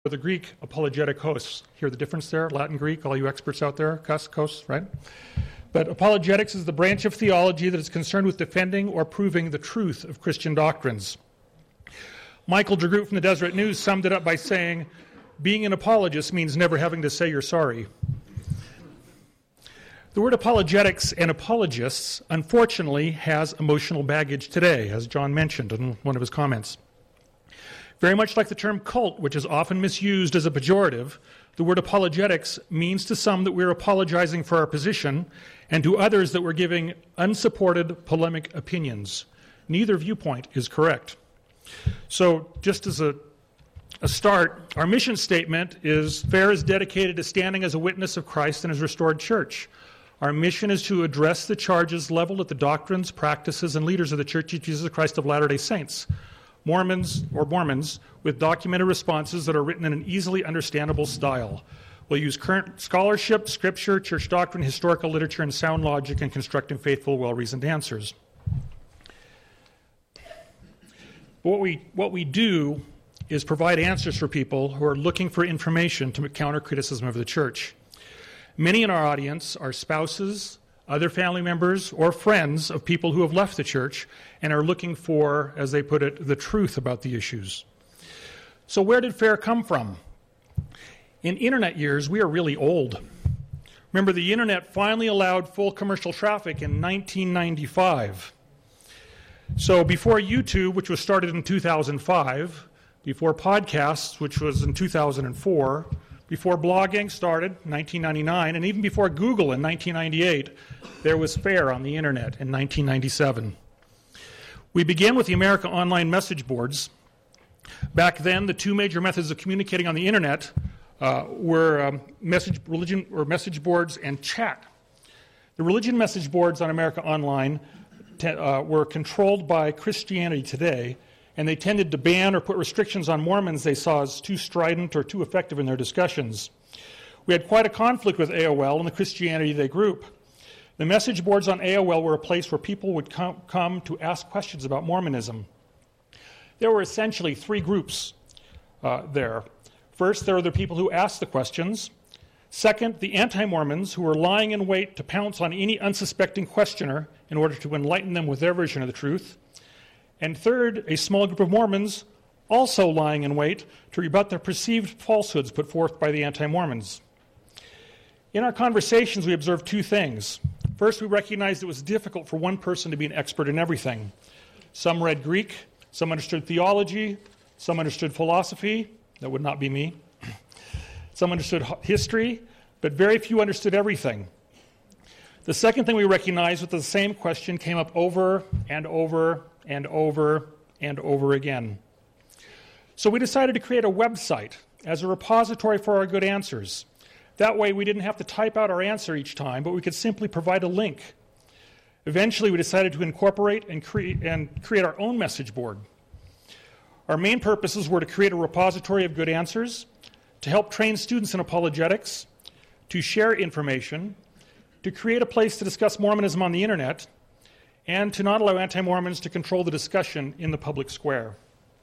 the Greek apologetikos. Hear the difference there? Latin, Greek, all you experts out there, kos, right? But apologetics is the branch of theology that is concerned with defending or proving the truth of Christian doctrines. Michael DeGroot from the Deseret News summed it up by saying, being an apologist means never having to say you're sorry. The word apologetics and apologists, unfortunately, has emotional baggage today, as John mentioned in one of his comments. Very much like the term cult, which is often misused as a pejorative, the word apologetics means to some that we're apologizing for our position, and to others that we're giving unsupported polemic opinions. Neither viewpoint is correct. So, just as a start, our mission statement is FAIR is dedicated to standing as a witness of Christ and His restored church. Our mission is to address the charges leveled at the doctrines, practices, and leaders of the Church of Jesus Christ of Latter-day Saints, Mormons, with documented responses that are written in an easily understandable style. We'll use current scholarship, scripture, church doctrine, historical literature, and sound logic in constructing faithful, well-reasoned answers. What we do is provide answers for people who are looking for information to counter criticism of the church. Many in our audience are spouses, other family members, or friends of people who have left the church and are looking for, as they put it, the truth about the issues. So where did FAIR come from? In internet years, we are really old. Remember, the internet finally allowed full commercial traffic in 1995. So before YouTube, which was started in 2005, before podcasts, which was in 2004, before blogging started, 1999, and even before Google in 1998, there was FAIR on the internet in 1997. We began with the America Online message boards. Back then, the two major methods of communicating on the internet were message boards and chat. The religion message boards on America Online were controlled by Christianity Today, and they tended to ban or put restrictions on Mormons they saw as too strident or too effective in their discussions. We had quite a conflict with AOL and the Christianity Today group. The message boards on AOL were a place where people would come to ask questions about Mormonism. There were essentially three groups there. First, there were the people who asked the questions. Second, the anti-Mormons who were lying in wait to pounce on any unsuspecting questioner in order to enlighten them with their version of the truth. And third, a small group of Mormons also lying in wait to rebut the perceived falsehoods put forth by the anti-Mormons. In our conversations, we observed two things. First, we recognized it was difficult for one person to be an expert in everything. Some read Greek, some understood theology, some understood philosophy. That would not be me. Some understood history, but very few understood everything. The second thing we recognized was that the same question came up over and over and over and over again. So we decided to create a website as a repository for our good answers. That way we didn't have to type out our answer each time, but we could simply provide a link. Eventually we decided to incorporate and create our own message board. Our main purposes were to create a repository of good answers, to help train students in apologetics, to share information, to create a place to discuss Mormonism on the internet, and to not allow anti-Mormons to control the discussion in the public square.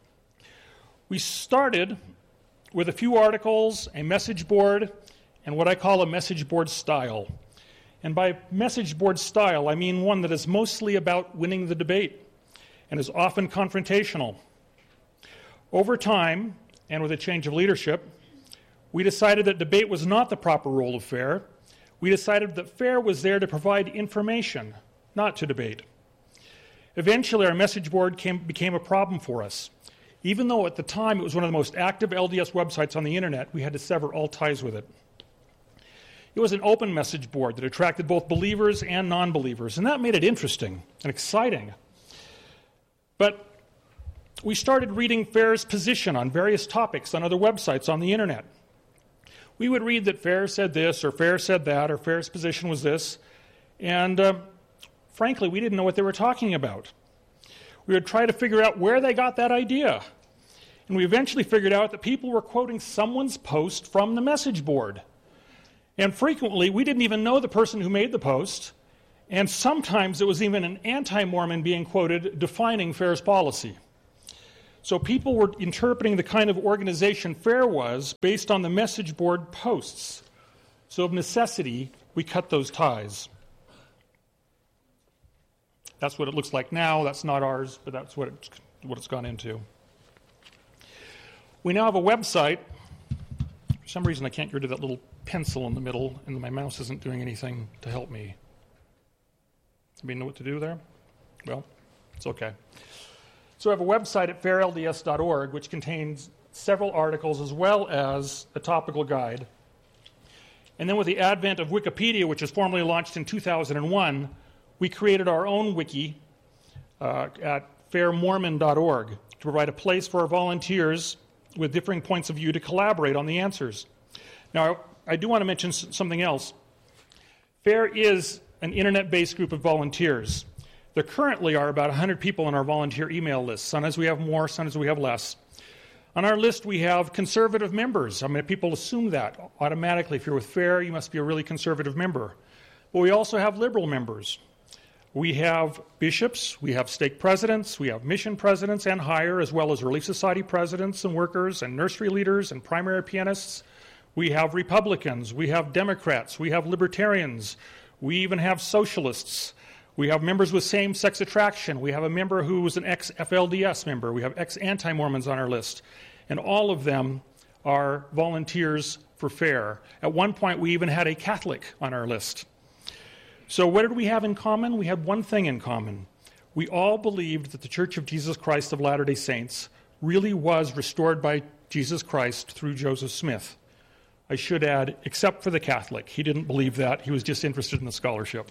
We started with a few articles, a message board, and what I call a message board style. And by message board style, I mean one that is mostly about winning the debate and is often confrontational. Over time, and with a change of leadership, we decided that debate was not the proper role of FAIR. We decided that FAIR was there to provide information, not to debate. Eventually, our message board became a problem for us. Even though at the time it was one of the most active LDS websites on the internet, we had to sever all ties with it. It was an open message board that attracted both believers and non-believers, and that made it interesting and exciting. But we started reading FAIR's position on various topics on other websites on the internet. We would read that FAIR said this, or FAIR said that, or FAIR's position was this, and frankly, we didn't know what they were talking about. We would try to figure out where they got that idea. And we eventually figured out that people were quoting someone's post from the message board. And frequently, we didn't even know the person who made the post, and sometimes it was even an anti-Mormon being quoted defining FAIR's policy. So people were interpreting the kind of organization FAIR was based on the message board posts. So of necessity, we cut those ties. That's what it looks like now. That's not ours, but that's what it's gone into. We now have a website. For some reason, I can't get rid of that little pencil in the middle, and my mouse isn't doing anything to help me. Anybody know what to do there? Well, it's okay. So I have a website at fairlds.org, which contains several articles as well as a topical guide. And then with the advent of Wikipedia, which was formally launched in 2001, we created our own wiki at fairmormon.org to provide a place for our volunteers with differing points of view to collaborate on the answers. Now, I do want to mention something else. FAIR is an internet-based group of volunteers. There currently are about 100 people on our volunteer email list. Sometimes we have more, sometimes we have less. On our list, we have conservative members. I mean, people assume that automatically. If you're with FAIR, you must be a really conservative member. But we also have liberal members. We have bishops, we have stake presidents, we have mission presidents and higher, as well as Relief Society presidents and workers and nursery leaders and primary pianists. We have Republicans, we have Democrats, we have Libertarians, we even have socialists. We have members with same-sex attraction. We have a member who was an ex-FLDS member. We have ex-anti-Mormons on our list. And all of them are volunteers for FAIR. At one point, we even had a Catholic on our list. So what did we have in common? We had one thing in common. We all believed that the Church of Jesus Christ of Latter-day Saints really was restored by Jesus Christ through Joseph Smith. I should add, except for the Catholic. He didn't believe that. He was just interested in the scholarship.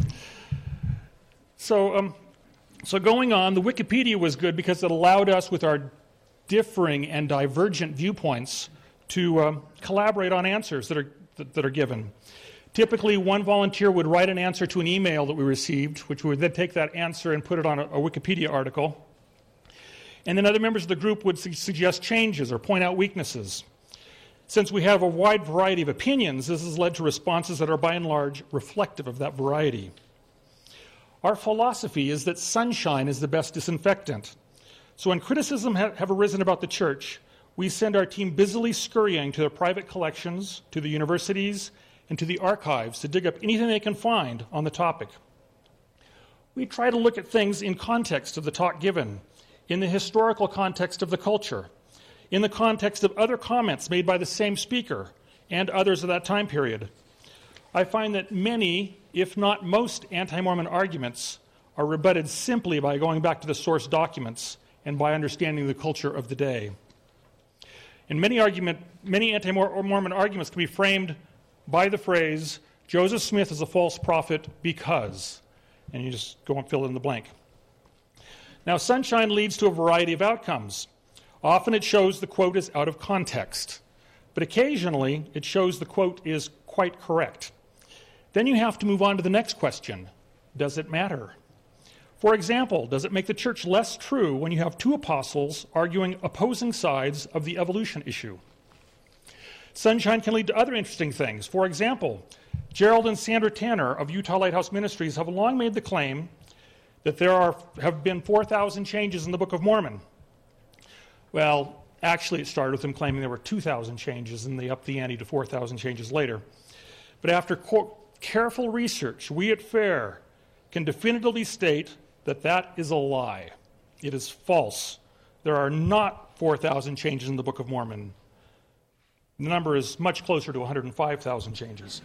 So going on, the Wikipedia was good because it allowed us, with our differing and divergent viewpoints, to collaborate on answers that are given. Typically, one volunteer would write an answer to an email that we received, which we would then take that answer and put it on a Wikipedia article. And then other members of the group would suggest changes or point out weaknesses. Since we have a wide variety of opinions, this has led to responses that are by and large reflective of that variety. Our philosophy is that sunshine is the best disinfectant. So when criticism have arisen about the church, we send our team busily scurrying to their private collections, to the universities, and to the archives to dig up anything they can find on the topic. We try to look at things in context of the talk given, in the historical context of the culture, in the context of other comments made by the same speaker and others of that time period. I find that many, if not most, anti-Mormon arguments are rebutted simply by going back to the source documents and by understanding the culture of the day. And many anti-Mormon arguments can be framed by the phrase, Joseph Smith is a false prophet because, and you just go and fill in the blank. Now, sunshine leads to a variety of outcomes. Often it shows the quote is out of context, but occasionally it shows the quote is quite correct. Then you have to move on to the next question. Does it matter? For example, does it make the church less true when you have two apostles arguing opposing sides of the evolution issue? Sunshine can lead to other interesting things. For example, Gerald and Sandra Tanner of Utah Lighthouse Ministries have long made the claim that there have been 4,000 changes in the Book of Mormon. Well, actually it started with them claiming there were 2,000 changes, and they upped the ante to 4,000 changes later. But after careful research, we at FAIR can definitively state that that is a lie. It is false. There are not 4,000 changes in the Book of Mormon. The number is much closer to 105,000 changes.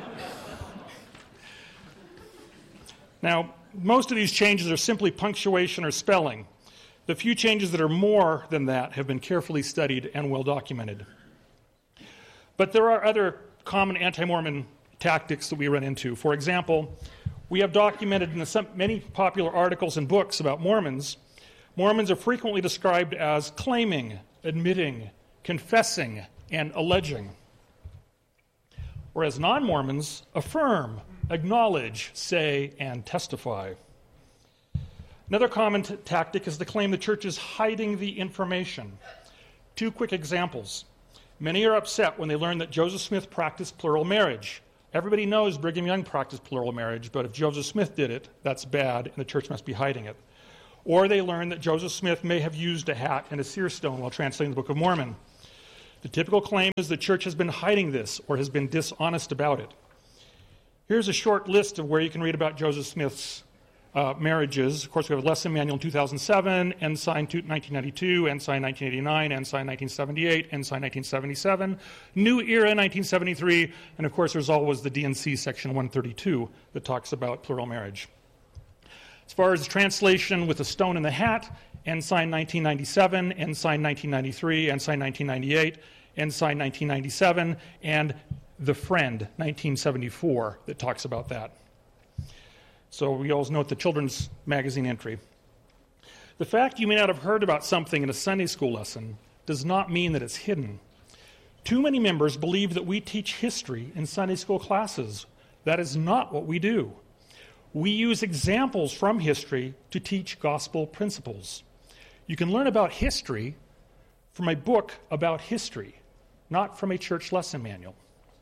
Now, most of these changes are simply punctuation or spelling. The few changes that are more than that have been carefully studied and well documented. But there are other common anti-Mormon tactics that we run into. For example, we have documented in many popular articles and books about Mormons, Mormons are frequently described as claiming, admitting, confessing, and alleging. Whereas non-Mormons affirm, acknowledge, say, and testify. Another common tactic is to claim the church is hiding the information. Two quick examples. Many are upset when they learn that Joseph Smith practiced plural marriage. Everybody knows Brigham Young practiced plural marriage, but if Joseph Smith did it, that's bad, and the church must be hiding it. or they learn that Joseph Smith may have used a hat and a seer stone while translating the Book of Mormon. The typical claim is the church has been hiding this or has been dishonest about it. Here's a short list of where you can read about Joseph Smith's marriages. Of course, we have a lesson manual in 2007, Ensign 1992, Ensign 1989, Ensign 1978, Ensign 1977, New Era 1973, and of course there's always the DNC section 132 that talks about plural marriage. As far as translation with a stone in the hat, Ensign 1997, Ensign 1993, Ensign 1998, Ensign 1997, and The Friend 1974 that talks about that. So we always note the children's magazine entry. The fact you may not have heard about something in a Sunday school lesson does not mean that it's hidden. Too many members believe that we teach history in Sunday school classes. That is not what we do. We use examples from history to teach gospel principles. You can learn about history from a book about history, not from a church lesson manual.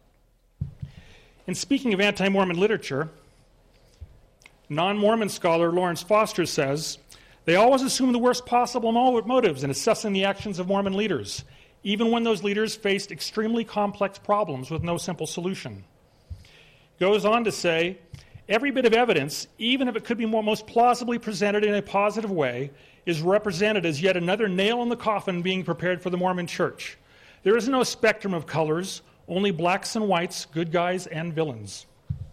In speaking of anti-Mormon literature, non-Mormon scholar Lawrence Foster says, they always assume the worst possible motives in assessing the actions of Mormon leaders, even when those leaders faced extremely complex problems with no simple solution. Goes on to say, every bit of evidence, even if it could be most plausibly presented in a positive way, is represented as yet another nail in the coffin being prepared for the Mormon church. There is no spectrum of colors, only blacks and whites, good guys and villains.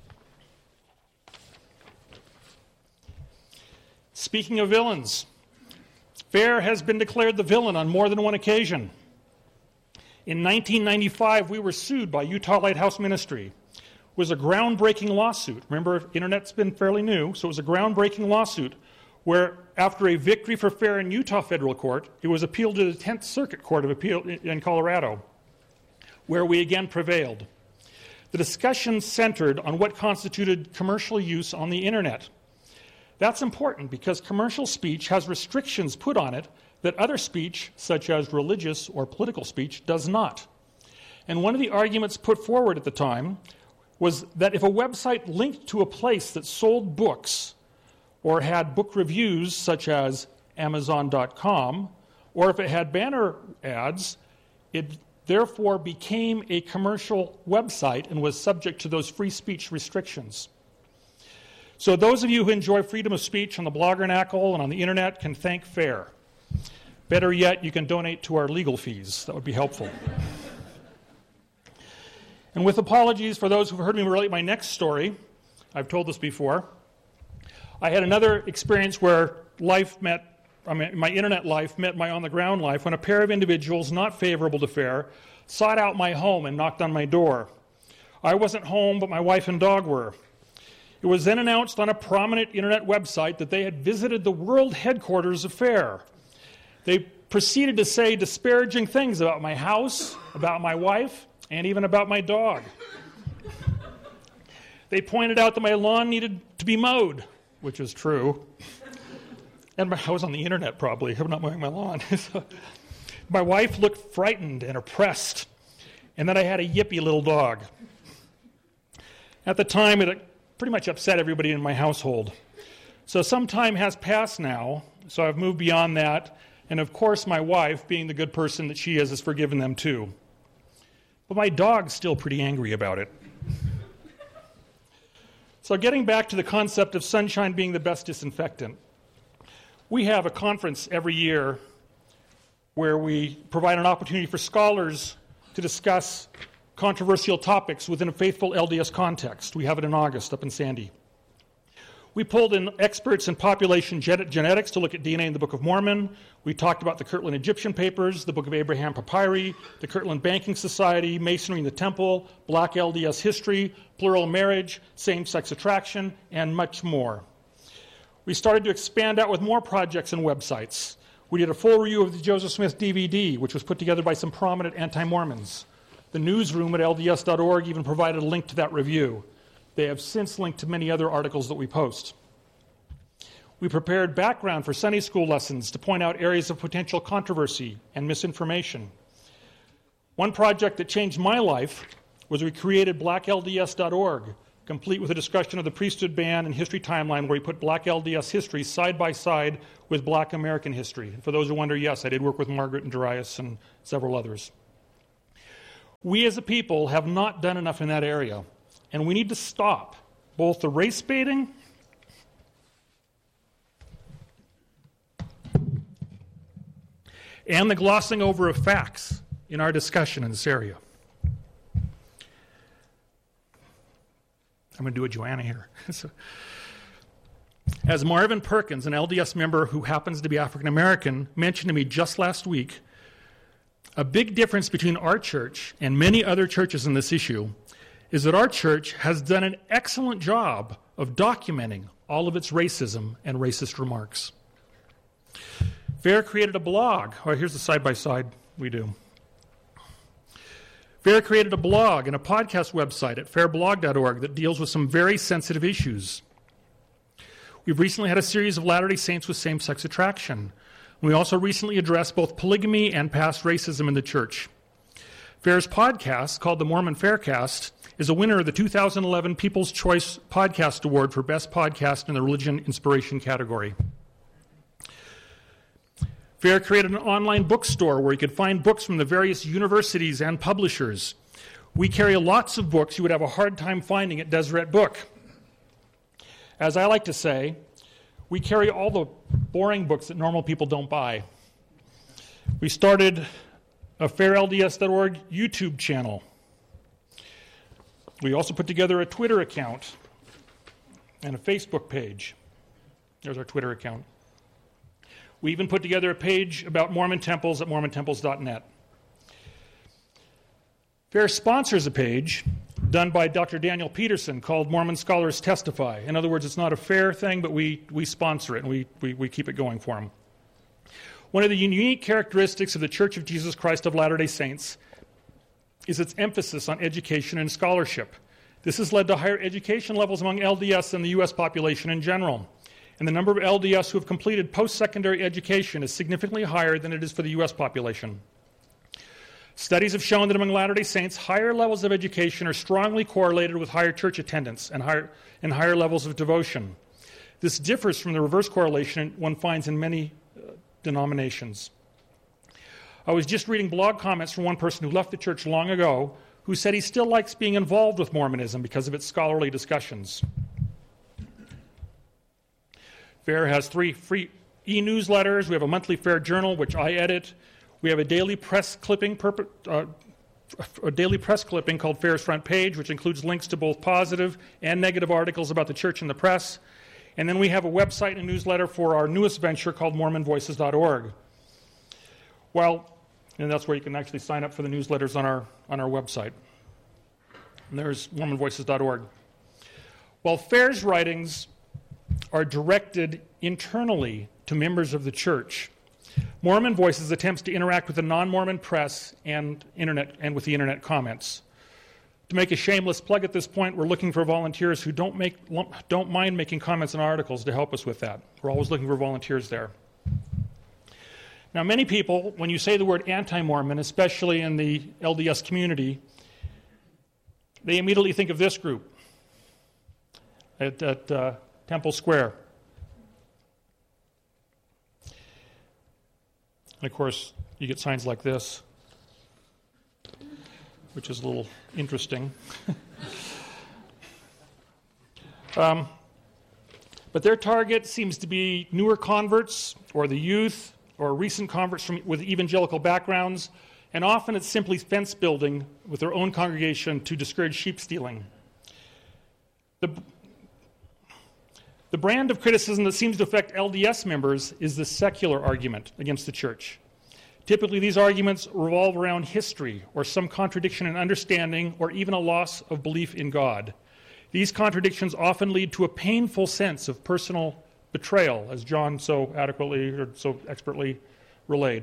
Speaking of villains, Fair has been declared the villain on more than one occasion. In 1995, we were sued by Utah Lighthouse Ministry. It was a groundbreaking lawsuit. Remember, internet's been fairly new, so it was a groundbreaking lawsuit where, after a victory for Fair in Utah federal court, it was appealed to the 10th Circuit Court of Appeal in Colorado, where we again prevailed. The discussion centered on what constituted commercial use on the internet. That's important because commercial speech has restrictions put on it that other speech, such as religious or political speech, does not. And one of the arguments put forward at the time was that if a website linked to a place that sold books or had book reviews, such as Amazon.com, or if it had banner ads, it therefore became a commercial website and was subject to those free speech restrictions. So those of you who enjoy freedom of speech on the Bloggernacle and on the internet can thank FAIR. Better yet, you can donate to our legal fees. That would be helpful. And with apologies for those who've heard me relate my next story, I've told this before, I had another experience where my internet life met my on-the-ground life when a pair of individuals not favorable to FAIR sought out my home and knocked on my door. I wasn't home, but my wife and dog were. It was then announced on a prominent internet website that they had visited the world headquarters of FAIR. They proceeded to say disparaging things about my house, about my wife, and even about my dog. They pointed out that my lawn needed to be mowed, which is true. And I was on the internet probably, I'm not mowing my lawn. My wife looked frightened and oppressed, and that I had a yippy little dog. At the time, it pretty much upset everybody in my household. So some time has passed now, so I've moved beyond that, and of course my wife, being the good person that she is, has forgiven them too. But my dog's still pretty angry about it. So getting back to the concept of sunshine being the best disinfectant, we have a conference every year where we provide an opportunity for scholars to discuss controversial topics within a faithful LDS context. We have it in August up in Sandy. We pulled in experts in population genetics to look at DNA in the Book of Mormon. We talked about the Kirtland Egyptian Papers, the Book of Abraham Papyri, the Kirtland Banking Society, Masonry in the Temple, Black LDS history, plural marriage, same-sex attraction, and much more. We started to expand out with more projects and websites. We did a full review of the Joseph Smith DVD, which was put together by some prominent anti-Mormons. The newsroom at LDS.org even provided a link to that review. They have since linked to many other articles that we post. We prepared background for Sunday school lessons to point out areas of potential controversy and misinformation. One project that changed my life was we created blacklds.org, complete with a discussion of the priesthood ban and history timeline where we put black LDS history side by side with black American history. And for those who wonder, yes, I did work with Margaret and Darius and several others. We as a people have not done enough in that area, and we need to stop both the race baiting and the glossing over of facts in our discussion in this area. I'm going to do a Joanna here. As Marvin Perkins, an LDS member who happens to be African American, mentioned to me just last week, a big difference between our church and many other churches in this issue is that our church has done an excellent job of documenting all of its racism and racist remarks. FAIR created a blog. Oh, here's the side-by-side we do. FAIR created a blog and a podcast website at fairblog.org that deals with some very sensitive issues. We've recently had a series of Latter-day Saints with same-sex attraction. We also recently addressed both polygamy and past racism in the church. FAIR's podcast, called the Mormon Faircast, is a winner of the 2011 People's Choice Podcast Award for Best Podcast in the Religion Inspiration category. FAIR created an online bookstore where you could find books from the various universities and publishers. We carry lots of books you would have a hard time finding at Deseret Book. As I like to say, we carry all the boring books that normal people don't buy. We started a fairlds.org YouTube channel. We also put together a Twitter account and a Facebook page. There's our Twitter account. We even put together a page about Mormon temples at mormontemples.net. FAIR sponsors a page done by Dr. Daniel Peterson called Mormon Scholars Testify. In other words, it's not a FAIR thing, but we sponsor it, and we keep it going for him. One of the unique characteristics of the Church of Jesus Christ of Latter-day Saints is its emphasis on education and scholarship. This has led to higher education levels among LDS than the U.S. population in general. And the number of LDS who have completed post-secondary education is significantly higher than it is for the U.S. population. Studies have shown that among Latter-day Saints, higher levels of education are strongly correlated with higher church attendance and higher levels of devotion. This differs from the reverse correlation one finds in many denominations. I was just reading blog comments from one person who left the church long ago who said he still likes being involved with Mormonism because of its scholarly discussions. FAIR has 3 free e-newsletters. We have a monthly FAIR journal, which I edit. We have a daily press clipping called FAIR's Front Page, which includes links to both positive and negative articles about the church and the press. And then we have a website and newsletter for our newest venture called MormonVoices.org. And that's where you can actually sign up for the newsletters on our website. And there's MormonVoices.org. While FAIR's writings are directed internally to members of the church, Mormon Voices attempts to interact with the non-Mormon press and with the internet comments. To make a shameless plug at this point, we're looking for volunteers who don't mind making comments on articles to help us with that. We're always looking for volunteers there. Now, many people, when you say the word anti-Mormon, especially in the LDS community, they immediately think of this group at Temple Square. And of course, you get signs like this, which is a little interesting. But their target seems to be newer converts or the youth or recent converts with evangelical backgrounds, and often it's simply fence building with their own congregation to discourage sheep stealing. The brand of criticism that seems to affect LDS members is the secular argument against the church. Typically, these arguments revolve around history or some contradiction in understanding or even a loss of belief in God. These contradictions often lead to a painful sense of personal betrayal, as John so adequately or so expertly relayed.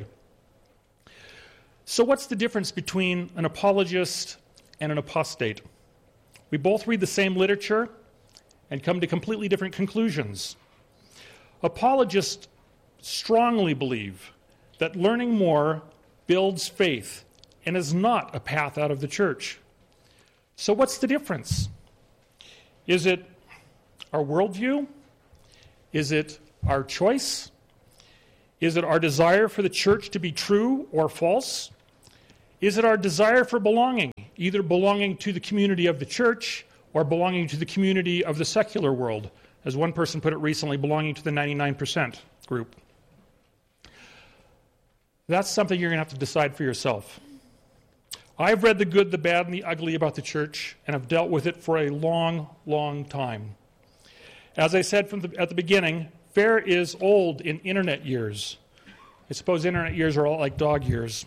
So what's the difference between an apologist and an apostate? We both read the same literature and come to completely different conclusions. Apologists strongly believe that learning more builds faith and is not a path out of the church. So what's the difference? Is it our worldview? Is it our choice? Is it our desire for the church to be true or false? Is it our desire for belonging, either belonging to the community of the church or belonging to the community of the secular world, as one person put it recently, belonging to the 99% group? That's something you're going to have to decide for yourself. I've read the good, the bad, and the ugly about the church, and have dealt with it for a long, long time. As I said at the beginning, FAIR is old in internet years. I suppose internet years are all like dog years.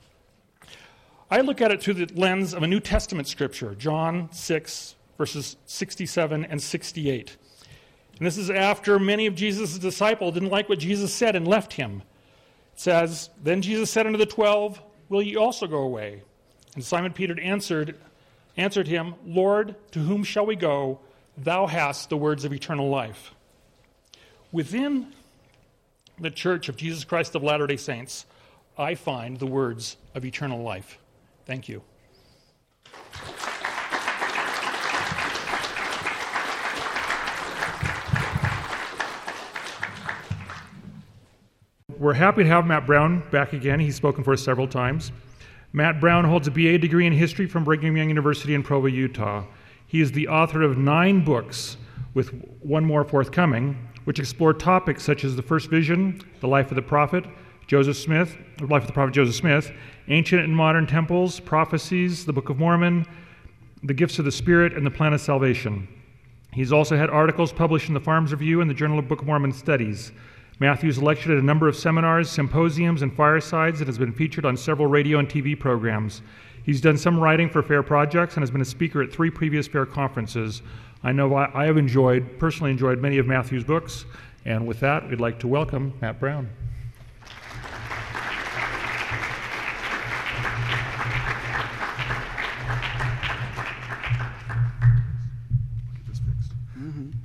I look at it through the lens of a New Testament scripture, John 6, verses 67 and 68. And this is after many of Jesus' disciples didn't like what Jesus said and left him. It says, "Then Jesus said unto the 12, Will ye also go away? And Simon Peter answered him, Lord, to whom shall we go? Thou hast the words of eternal life." Within the Church of Jesus Christ of Latter-day Saints, I find the words of eternal life. Thank you. We're happy to have Matt Brown back again. He's spoken for us several times. Matt Brown holds a BA degree in history from Brigham Young University in Provo, Utah. He is the author of 9 books, with one more forthcoming, which explore topics such as the first vision, the life of the prophet Joseph Smith, ancient and modern temples, prophecies, the Book of Mormon, the gifts of the Spirit, and the plan of salvation. He's also had articles published in the Farms Review and the Journal of Book of Mormon Studies. Matthew's lectured at a number of seminars, symposiums, and firesides, and has been featured on several radio and TV programs. He's done some writing for FAIR projects and has been a speaker at 3 previous FAIR conferences. I know I have personally enjoyed many of Matthew's books, and with that, we'd like to welcome Matt Brown.